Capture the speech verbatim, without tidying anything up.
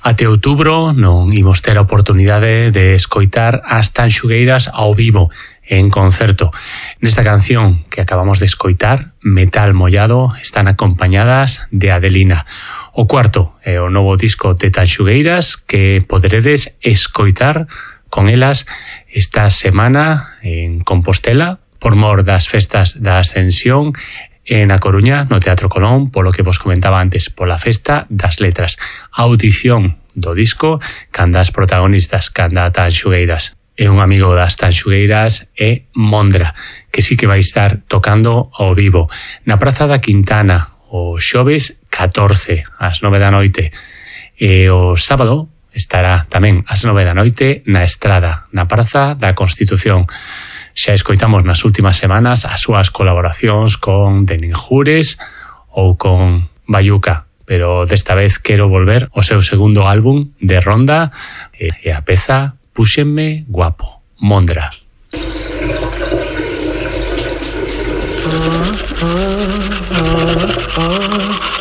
Até outubro non imos ter a oportunidade de escoitar as Tanxugueiras ao vivo en concerto. Nesta canción que acabamos de escoitar, Metal Mollado, están acompañadas de Adelina. O cuarto é o novo disco de Tanxugueiras que poderedes escoitar con elas esta semana en Compostela por mor das festas da Ascensión e na Coruña, no Teatro Colón, polo que vos comentaba antes, pola Festa das Letras. A audición do disco canda as protagonistas, canda Tanxugueiras. E un amigo das Tanxugueiras é Mondra, que sí que vai estar tocando ao vivo na Praza da Quintana o xoves catorce ás nove da noite. E o sábado estará tamén ás nove da noite na Estrada, na Praza da Constitución. Xa escoitamos nas últimas semanas as súas colaboracións con The Ninjures ou con Bayuca, pero desta vez quero volver ao seu segundo álbum de Ronda e a peza Púxenme Guapo, Mondra. Oh, oh, oh, oh.